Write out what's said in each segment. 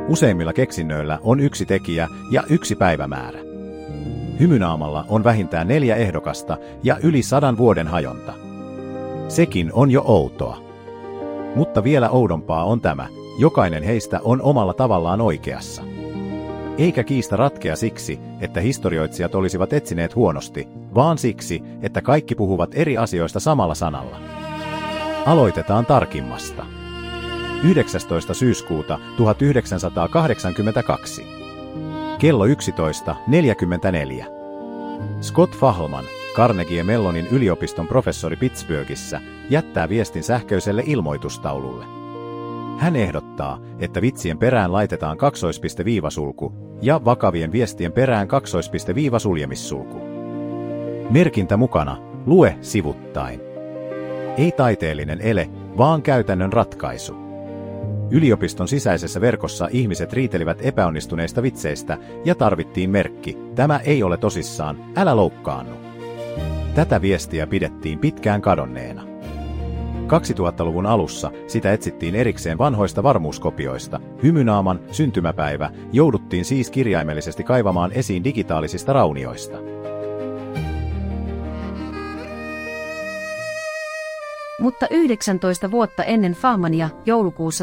Useimmilla keksinnöillä on yksi tekijä ja yksi päivämäärä. Hymynaamalla on vähintään 4 ehdokasta ja yli 100 vuoden hajonta. Sekin on jo outoa. Mutta vielä oudompaa on tämä, jokainen heistä on omalla tavallaan oikeassa. Eikä kiista ratkea siksi, että historioitsijat olisivat etsineet huonosti, vaan siksi, että kaikki puhuvat eri asioista samalla sanalla. Aloitetaan tarkimmasta. 19. syyskuuta 1982. Kello 11:44. Scott Fahlman, Carnegie Mellonin yliopiston professori Pittsburghissa, jättää viestin sähköiselle ilmoitustaululle. Hän ehdottaa, että vitsien perään laitetaan kaksoispiste-viivasulku ja vakavien viestien perään kaksoispiste-viivasuljemissulku. Merkintä mukana, lue sivuttain. Ei taiteellinen ele, vaan käytännön ratkaisu. Yliopiston sisäisessä verkossa ihmiset riitelivät epäonnistuneista vitseistä ja tarvittiin merkki, tämä ei ole tosissaan, älä loukkaannu. Tätä viestiä pidettiin pitkään kadonneena. 2000-luvun alussa sitä etsittiin erikseen vanhoista varmuuskopioista. Hymynaaman syntymäpäivä jouduttiin siis kirjaimellisesti kaivamaan esiin digitaalisista raunioista. Mutta 19 vuotta ennen Fahlmania, joulukuussa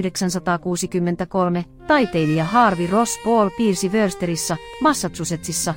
1963, taiteilija Harvey Ross Ball piirsi Worcesterissa, Massachusettsissa,